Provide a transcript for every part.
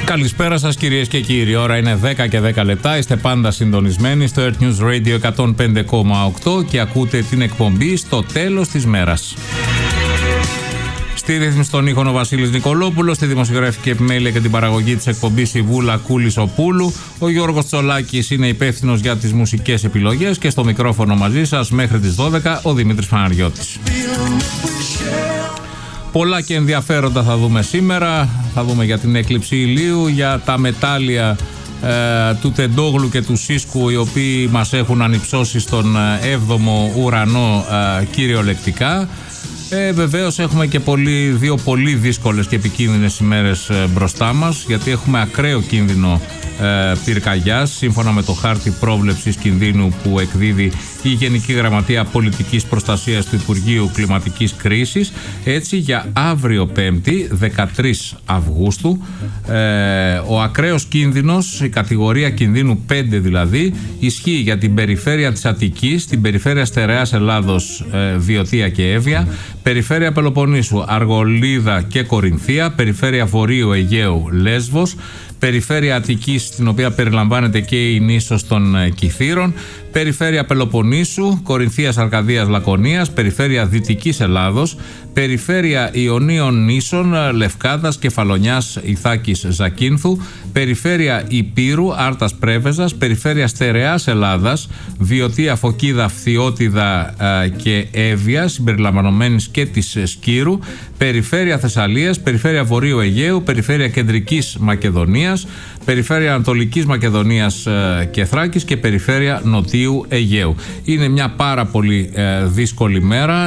Καλησπέρα σας κυρίες και κύριοι. Ώρα είναι 10 και 10 λεπτά. Είστε πάντα συντονισμένοι στο Earth News Radio 105,8 και ακούτε την εκπομπή στο τέλος της μέρας. Στη ρύθμιση των ήχων ο Βασίλης Νικολόπουλος, στη δημοσιογραφική επιμέλεια και την παραγωγή της εκπομπής η Βούλα Κούλης-Οπούλου. Ο Γιώργος Τσολάκης είναι υπεύθυνος για τις μουσικές επιλογές και στο μικρόφωνο μαζί σας μέχρι τις 12 ο Δημήτρης Παναγιώτης. Πολλά και ενδιαφέροντα θα δούμε σήμερα. Θα δούμε για την έκλειψη ηλίου, για τα μετάλλια του Τεντόγλου και του Σίσκου, οι οποίοι μας έχουν ανυψώσει στον 7ο ουρανό κυριολεκτικά. Βεβαίως έχουμε και δύο πολύ δύσκολες και επικίνδυνες ημέρες μπροστά μας, γιατί έχουμε ακραίο κίνδυνο πυρκαγιάς, σύμφωνα με το χάρτη πρόβλεψης κινδύνου που εκδίδει η Γενική Γραμματεία Πολιτικής Προστασίας του Υπουργείου Κλιματικής Κρίσης. Έτσι, για αύριο Πέμπτη, 13 Αυγούστου, ο ακραίος κίνδυνος, η κατηγορία κινδύνου 5 δηλαδή, ισχύει για την περιφέρεια της Αττικής, την περιφέρεια Στερεάς Ελλάδος, Βιωτία και Εύβοια, περιφέρεια Πελοποννήσου, Αργολίδα και Κορινθία, περιφέρεια Βορείου Αιγαίου, Λέσβος, περιφέρεια Αττικής, στην οποία περιλαμβάνεται και η νήσος των Κιθήρων, περιφέρεια Πελοποννήσου, Κορινθίας, Αρκαδίας, Λακωνίας, περιφέρεια Δυτικής Ελλάδος, περιφέρεια Ιωνίων νήσων, Λευκάδας, Κεφαλονιάς, Ιθάκης, Ζακίνθου, περιφέρεια Υπήρου, Άρτας, Πρέβεζας, περιφέρεια Στερεάς Ελλάδας, Βιωτία, Φωκίδα, Φθιώτιδα και Εύβοια, συμπεριλαμβανομένης και της Σκύρου, περιφέρεια Θεσσαλίας, περιφέρεια Βορείου Αιγαίου, περιφέρεια Κεντρικής Μακεδονίας, περιφέρεια Ανατολικής Μακεδονίας και Θράκης και περιφέρεια Νοτίου Αιγαίου. Είναι μια πάρα πολύ δύσκολη μέρα.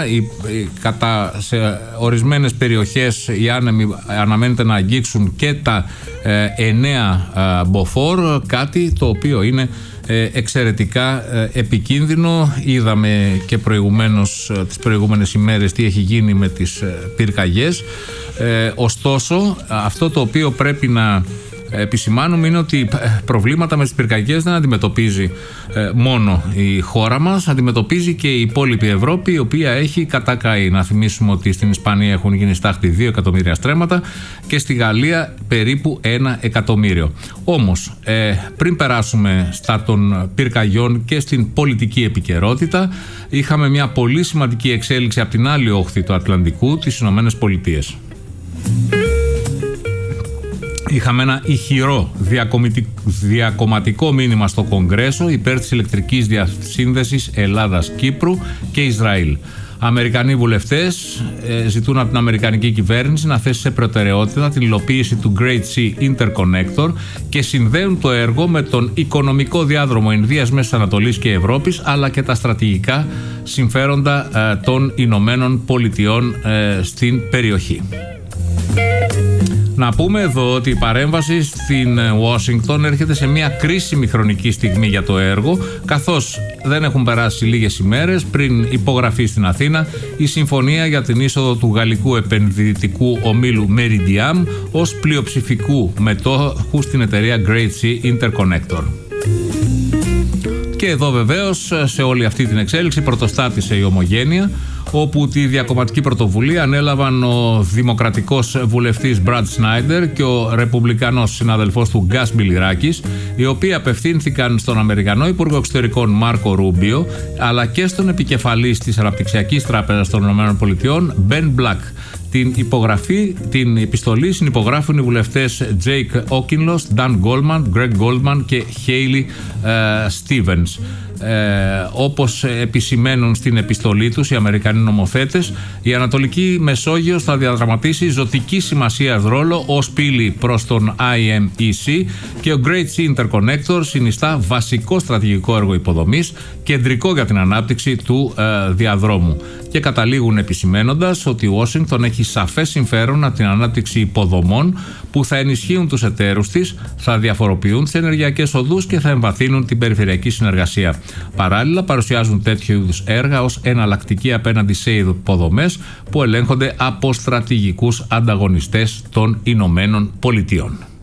Σε ορισμένες περιοχές οι άνεμοι αναμένεται να αγγίξουν και τα 9 μποφόρ, κάτι το οποίο είναι εξαιρετικά επικίνδυνο. Είδαμε και προηγουμένως, τις προηγούμενες ημέρες, τι έχει γίνει με τις πυρκαγιές. Ωστόσο, αυτό το οποίο πρέπει να επισημάνουμε είναι ότι προβλήματα με τις πυρκαγιές δεν αντιμετωπίζει μόνο η χώρα μας, αντιμετωπίζει και η υπόλοιπη Ευρώπη, η οποία έχει κατακαεί. Να θυμίσουμε ότι στην Ισπανία έχουν γίνει στάχτη 2 εκατομμύρια στρέμματα και στη Γαλλία περίπου 1 εκατομμύριο. Όμως, πριν περάσουμε στα των πυρκαγιών και στην πολιτική επικαιρότητα, είχαμε μια πολύ σημαντική εξέλιξη από την άλλη όχθη του Ατλαντικού, τις Ηνωμένες Πολιτείες. Είχαμε ένα ηχηρό διακομματικό μήνυμα στο Κογκρέσο υπέρ της ηλεκτρικής διασύνδεσης Ελλάδας-Κύπρου και Ισραήλ. Αμερικανοί βουλευτές ζητούν από την Αμερικανική κυβέρνηση να θέσει σε προτεραιότητα την υλοποίηση του Great Sea Interconnector και συνδέουν το έργο με τον οικονομικό διάδρομο Ινδίας, Μέσης Ανατολής και Ευρώπης, αλλά και τα στρατηγικά συμφέροντα των Ηνωμένων Πολιτειών στην περιοχή. Να πούμε εδώ ότι η παρέμβαση στην Ουάσιγκτον έρχεται σε μια κρίσιμη χρονική στιγμή για το έργο, καθώς δεν έχουν περάσει λίγες ημέρες πριν υπογραφεί στην Αθήνα η συμφωνία για την είσοδο του γαλλικού επενδυτικού ομίλου Meridiam ως πλειοψηφικού μετόχου στην εταιρεία Great Sea Interconnector. Και εδώ βεβαίως σε όλη αυτή την εξέλιξη πρωτοστάτησε η Ομογένεια, όπου τη διακομματική πρωτοβουλία ανέλαβαν ο δημοκρατικός βουλευτής Brad Snyder και ο ρεπουμπλικανός συναδελφός του Γκάς Μπιλιράκης, οι οποίοι απευθύνθηκαν στον Αμερικανό Υπουργό Εξωτερικών Μάρκο Ρούμπιο, αλλά και στον επικεφαλής της Αναπτυξιακής Τράπεζας των ΗΠΑ Ben Black. Την επιστολή συνυπογράφουν οι βουλευτές Jake Okinlos, Dan Goldman, Greg Goldman και Hailey Stevens. Όπως επισημαίνουν στην επιστολή τους οι Αμερικανοί νομοθέτες, η Ανατολική Μεσόγειος θα διαδραματίσει ζωτική σημασίας ρόλο ως πύλη προς τον IMEC και ο Great Sea Interconnector συνιστά βασικό στρατηγικό έργο υποδομής, κεντρικό για την ανάπτυξη του διαδρόμου. Και καταλήγουν επισημένοντας ότι η Ουάσιγκτον έχει σαφές συμφέρον από την ανάπτυξη υποδομών που θα ενισχύουν τους εταίρους της, θα διαφοροποιούν τις ενεργειακές οδούς και θα εμβαθύνουν την περιφερειακή συνεργασία. Παράλληλα, παρουσιάζουν τέτοιου είδους έργα ως εναλλακτική απέναντι σε υποδομές που ελέγχονται από στρατηγικούς ανταγωνιστές των Ηνωμένων Πολιτειών.